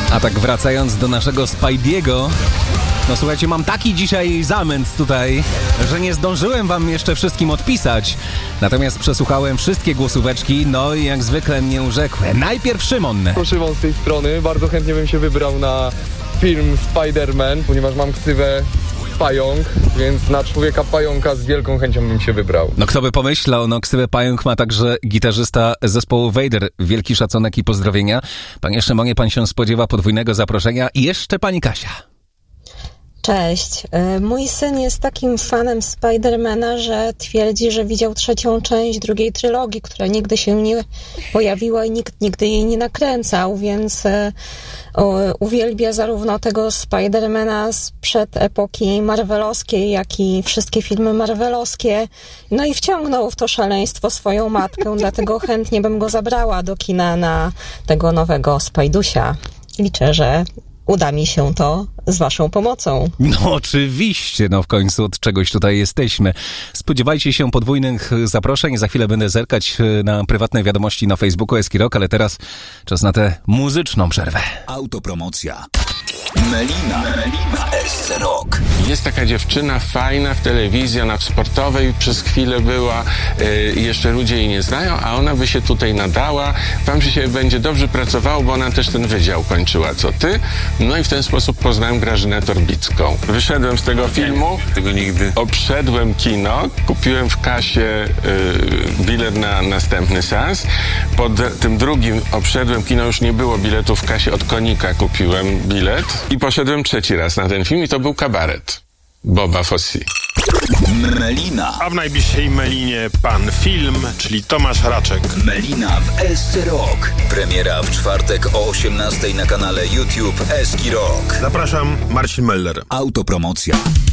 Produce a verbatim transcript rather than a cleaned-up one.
A tak wracając do naszego Spidey'ego, no słuchajcie, mam taki dzisiaj zamęt tutaj, że nie zdążyłem wam jeszcze wszystkim odpisać. Natomiast przesłuchałem wszystkie głosóweczki, no i jak zwykle mnie urzekły. Najpierw Szymon. To Szymon z tej strony, bardzo chętnie bym się wybrał na film Spider-Man, ponieważ mam ksywę Pająk, więc na człowieka pająka z wielką chęcią bym się wybrał. No kto by pomyślał, no ksywę Pająk ma także gitarzysta zespołu Vader. Wielki szacunek i pozdrowienia. Panie Szymonie, pan się spodziewa podwójnego zaproszenia i jeszcze pani Kasia. Cześć. Mój syn jest takim fanem Spidermana, że twierdzi, że widział trzecią część drugiej trylogii, która nigdy się nie pojawiła i nikt nigdy jej nie nakręcał, więc uwielbia zarówno tego Spidermana sprzed epoki marvelowskiej, jak i wszystkie filmy marvelowskie. No i wciągnął w to szaleństwo swoją matkę, dlatego chętnie bym go zabrała do kina na tego nowego Spajdusia. Liczę, że uda mi się to z waszą pomocą. No oczywiście, no w końcu od czegoś tutaj jesteśmy. Spodziewajcie się podwójnych zaproszeń. Za chwilę będę zerkać na prywatne wiadomości na Facebooku Eski Rock, ale teraz czas na tę muzyczną przerwę. Autopromocja. Melina, Melina S C Rock. Jest taka dziewczyna fajna w telewizji, ona w sportowej przez chwilę była, yy, jeszcze ludzie jej nie znają, a ona by się tutaj nadała. Wam się będzie dobrze pracowało, bo ona też ten wydział kończyła, co ty. No i w ten sposób poznałem Grażynę Torbicką. Wyszedłem z tego filmu, tego nigdy. Obszedłem kino, kupiłem w kasie yy, bilet na następny seans. Po d- tym drugim obszedłem kino, już nie było biletu w kasie, od Konika kupiłem bilet. I poszedłem trzeci raz na ten film i to był Kabaret Boba Fosse. Melina. A w najbliższej Melinie pan film, czyli Tomasz Raczek. Melina w S C Rock. Premiera w czwartek o osiemnastej na kanale YouTube Eski Rock. Zapraszam, Marcin Meller. Autopromocja.